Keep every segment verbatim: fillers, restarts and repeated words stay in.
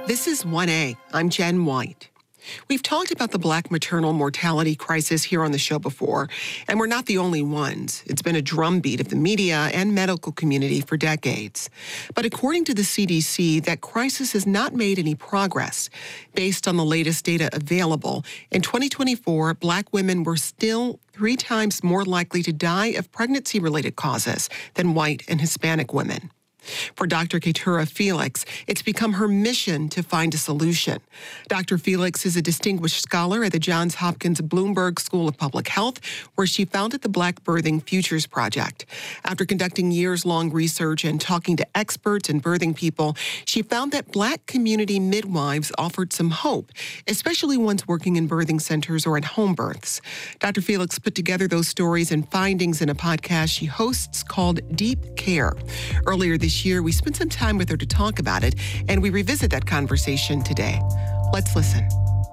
This is one A. I'm Jen White. We've talked about the Black maternal mortality crisis here on the show before, and we're not the only ones. It's been a drumbeat of the media and medical community for decades. But according to the C D C, that crisis has not made any progress. Based on the latest data available, in twenty twenty-four, Black women were still three times more likely to die of pregnancy-related causes than white and Hispanic women. For Doctor Keturah Felix, it's become her mission to find a solution. Doctor Felix is a distinguished scholar at the Johns Hopkins Bloomberg School of Public Health, where she founded the Black Birthing Futures Project. After conducting years-long research and talking to experts and birthing people, she found that Black community midwives offered some hope, especially ones working in birthing centers or at home births. Doctor Felix put together those stories and findings in a podcast she hosts called Deep Care. Earlier this year, we spent some time with her to talk about it, and we revisit that conversation today. Let's listen.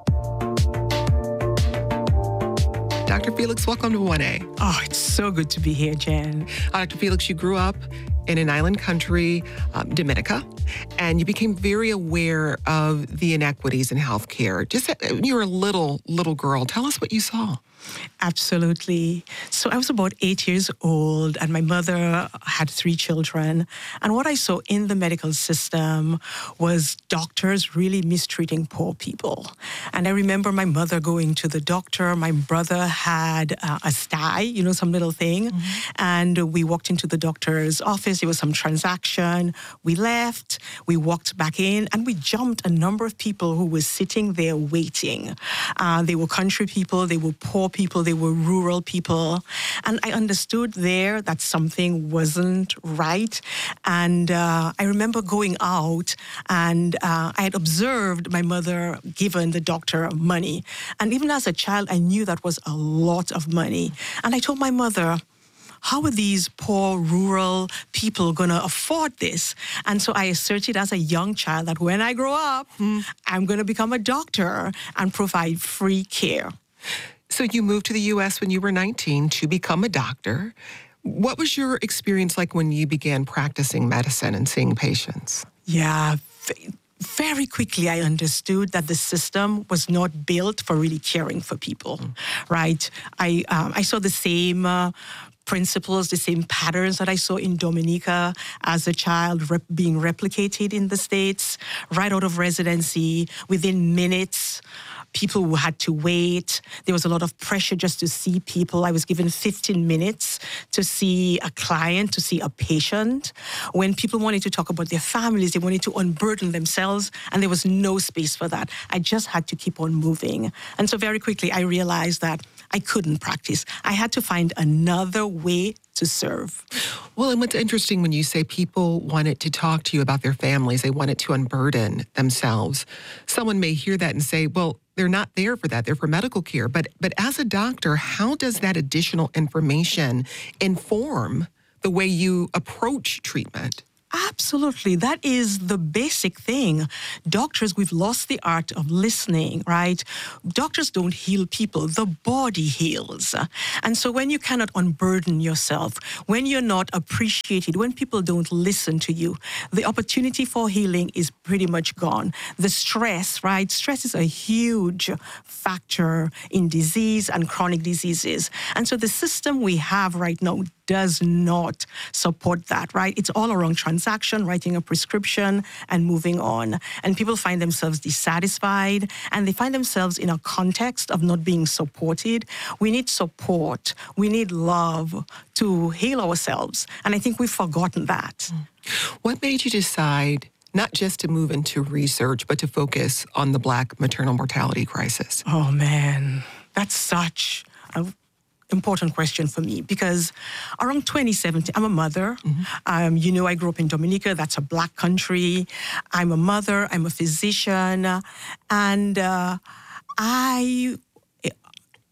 Doctor Felix, welcome to one A. Oh, it's so good to be here, Jen. Uh, Doctor Felix, you grew up in an island country, um, Dominica, and you became very aware of the inequities in healthcare. Just uh, you were a little, little girl. Tell us what you saw. Absolutely. So I was about eight years old, and my mother had three children. And what I saw in the medical system was doctors really mistreating poor people. And I remember my mother going to the doctor. My brother had uh, a sty, you know, some little thing. Mm-hmm. And we walked into the doctor's office. There was some transaction. We left. We walked back in, and we jumped a number of people who were sitting there waiting. Uh, they were country people. They were poor people, they were rural people. And I understood there that something wasn't right. And uh, I remember going out, and uh, I had observed my mother giving the doctor money. And even as a child, I knew that was a lot of money. And I told my mother, how are these poor rural people going to afford this? And so I asserted as a young child that when I grow up, mm. I'm going to become a doctor and provide free care. So you moved to the U S when you were nineteen to become a doctor. What was your experience like when you began practicing medicine and seeing patients? Yeah, very quickly I understood that the system was not built for really caring for people, mm. right? I um, I saw the same uh, principles, the same patterns that I saw in Dominica as a child rep- being replicated in the States, right out of residency, within minutes. People who had to wait. There was a lot of pressure just to see people. I was given fifteen minutes to see a client, to see a patient. When people wanted to talk about their families, they wanted to unburden themselves, and there was no space for that. I just had to keep on moving. And so very quickly, I realized that I couldn't practice. I had to find another way to serve. Well, and what's interesting when you say people wanted to talk to you about their families, they wanted to unburden themselves. Someone may hear that and say, well, they're not there for that. They're for medical care. But but as a doctor, how does that additional information inform the way you approach treatment? Absolutely. That is the basic thing. Doctors, we've lost the art of listening, right? Doctors don't heal people. The body heals. And so when you cannot unburden yourself, when you're not appreciated, when people don't listen to you, the opportunity for healing is pretty much gone. The stress, right? Stress is a huge factor in disease and chronic diseases. And so the system we have right now does not support that, right? It's all around transaction, writing a prescription, and moving on. And people find themselves dissatisfied, and they find themselves in a context of not being supported. We need support. We need love to heal ourselves. And I think we've forgotten that. What made you decide not just to move into research, but to focus on the Black maternal mortality crisis? Oh, man, that's such a important question for me, because around twenty seventeen, I'm a mother. Mm-hmm. Um, you know, I grew up in Dominica. That's a Black country. I'm a mother. I'm a physician. And uh, I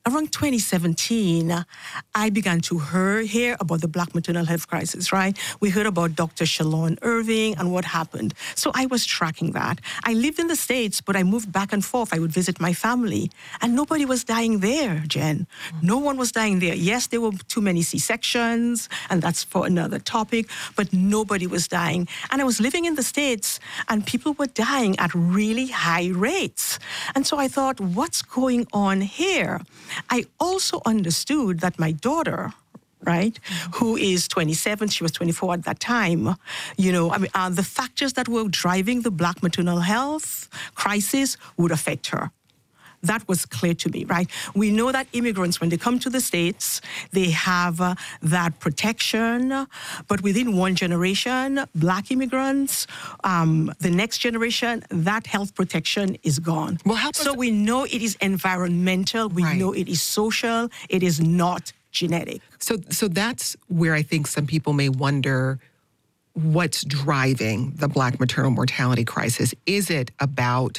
around twenty seventeen, I began to hear, hear about the Black maternal health crisis, right? We heard about Doctor Shalon Irving and what happened. So I was tracking that. I lived in the States, but I moved back and forth. I would visit my family, and nobody was dying there, Jen. No one was dying there. Yes, there were too many C-sections, and that's for another topic, but nobody was dying. And I was living in the States, and people were dying at really high rates. And so I thought, what's going on here? I also understood that my daughter, right, who is twenty-seven, she was twenty-four at that time, you know, I mean, uh, the factors that were driving the Black maternal health crisis would affect her. That was clear to me, right? We know that immigrants, when they come to the States, they have uh, that protection, but within one generation, Black immigrants, um, the next generation, that health protection is gone. Well, help so us- we know it is environmental, we Right. know it is social, it is not genetic. So, so that's where I think some people may wonder what's driving the Black maternal mortality crisis. Is it about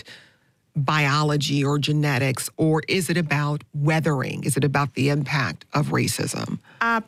biology or genetics, or is it about weathering? Is it about the impact of racism?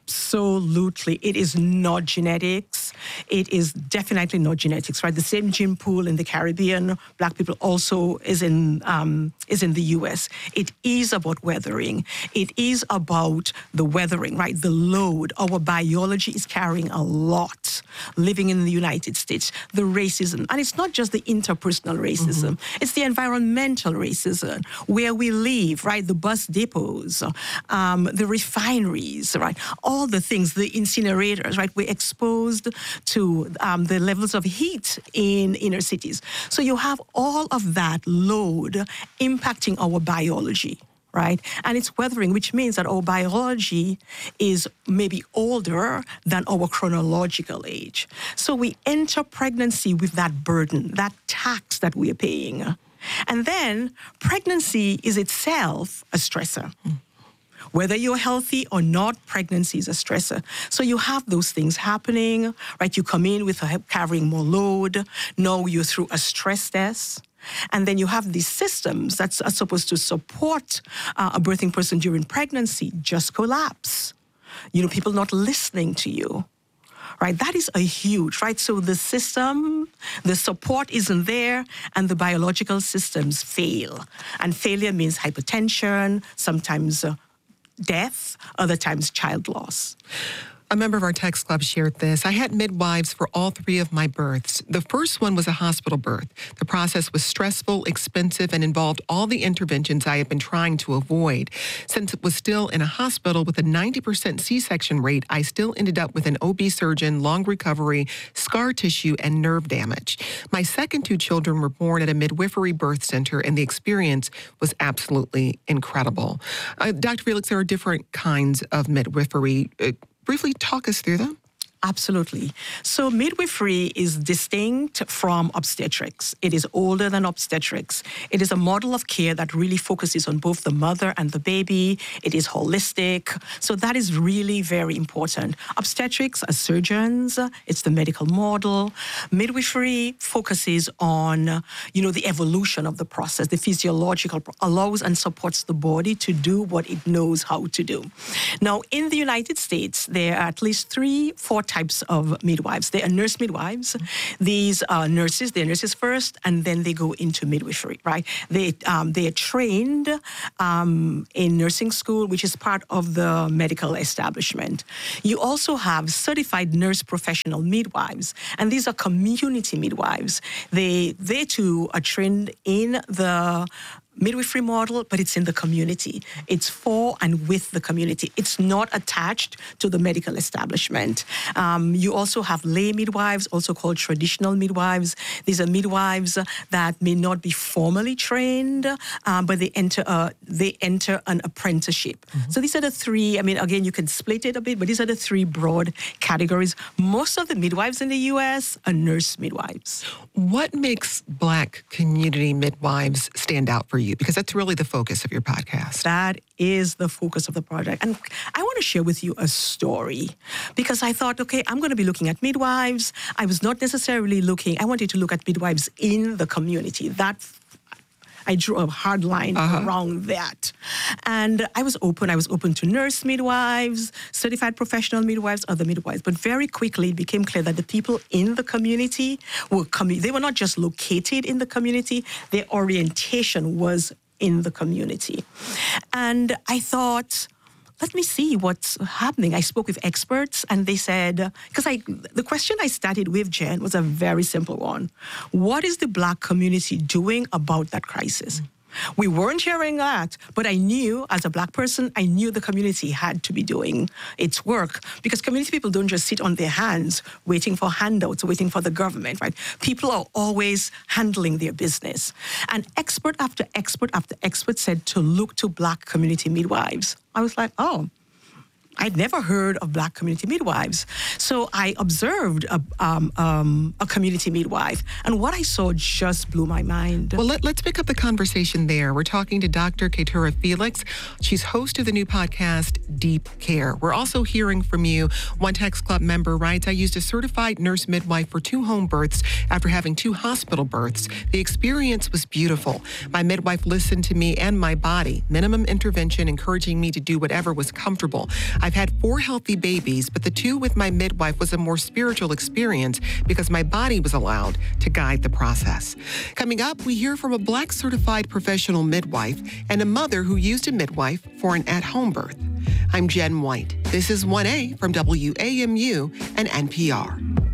Absolutely. It is not genetics. It is definitely not genetics, right? The same gene pool in the Caribbean, Black people also is in um, is in the U S. It is about weathering. It is about the weathering, right? The load. Our biology is carrying a lot living in the United States. The racism. And it's not just the interpersonal racism. Mm-hmm. It's the environmental racism, where we live, right? The bus depots, um, the refineries, right? All the things, the incinerators, right? We're exposed to um, the levels of heat in inner cities. So you have all of that load impacting our biology, right? And it's weathering, which means that our biology is maybe older than our chronological age. So we enter pregnancy with that burden, that tax that we are paying. And then pregnancy is itself a stressor. Whether you're healthy or not, pregnancy is a stressor. So you have those things happening, right? You come in with a, carrying more load. Now you're through a stress test. And then you have these systems that are supposed to support uh, a birthing person during pregnancy just collapse. You know, people not listening to you. Right, that is a huge, right? So the system, the support isn't there, and the biological systems fail. And failure means hypertension, sometimes uh, death, other times child loss. A member of our text club shared this. I had midwives for all three of my births. The first one was a hospital birth. The process was stressful, expensive, and involved all the interventions I had been trying to avoid. Since it was still in a hospital with a ninety percent C-section rate, I still ended up with an O B surgeon, long recovery, scar tissue, and nerve damage. My second two children were born at a midwifery birth center, and the experience was absolutely incredible. Uh, Doctor Felix, there are different kinds of midwifery. Uh, Briefly talk us through them. Absolutely. So midwifery is distinct from obstetrics. It is older than obstetrics. It is a model of care that really focuses on both the mother and the baby. It is holistic. So that is really very important. Obstetrics are surgeons. It's the medical model. Midwifery focuses on, you know, the evolution of the process, the physiological, allows and supports the body to do what it knows how to do. Now, in the United States, there are at least three, four types of midwives. They are nurse midwives. These are nurses. They're nurses first, and then they go into midwifery, right? They um, they are trained um, in nursing school, which is part of the medical establishment. You also have certified nurse professional midwives, and these are community midwives. They they too are trained in the midwifery model, but it's in the community. It's for and with the community. It's not attached to the medical establishment. Um, you also have lay midwives, also called traditional midwives. These are midwives that may not be formally trained, um, but they enter a, they enter an apprenticeship. Mm-hmm. So these are the three, I mean, again, you can split it a bit, but these are the three broad categories. Most of the midwives in the U S are nurse midwives. What makes Black community midwives stand out for you? Because that's really the focus of your podcast. That is the focus of the project. And I want to share with you a story because I thought, okay, I'm going to be looking at midwives. I was not necessarily looking, I wanted to look at midwives in the community. That I drew a hard line uh-huh. around that. And I was open. I was open to nurse midwives, certified professional midwives, other midwives. But very quickly, it became clear that the people in the community were coming. They were not just located in the community. Their orientation was in the community. And I thought, let me see what's happening. I spoke with experts and they said, because I, the question I started with, Jen, was a very simple one. What is the Black community doing about that crisis? We weren't hearing that, but I knew as a Black person, I knew the community had to be doing its work because community people don't just sit on their hands waiting for handouts, waiting for the government, right? People are always handling their business. And expert after expert after expert said to look to Black community midwives. I was like, oh, I'd never heard of Black community midwives. So I observed a, um, um, a community midwife, and what I saw just blew my mind. Well, let, let's pick up the conversation there. We're talking to Doctor Keturah Felix. She's host of the new podcast, Deep Care. We're also hearing from you. One Text Club member writes, I used a certified nurse midwife for two home births after having two hospital births. The experience was beautiful. My midwife listened to me and my body, minimum intervention, encouraging me to do whatever was comfortable. I've had four healthy babies, but the two with my midwife was a more spiritual experience because my body was allowed to guide the process. Coming up, we hear from a Black certified professional midwife and a mother who used a midwife for an at-home birth. I'm Jen White. This is one A from W A M U and N P R.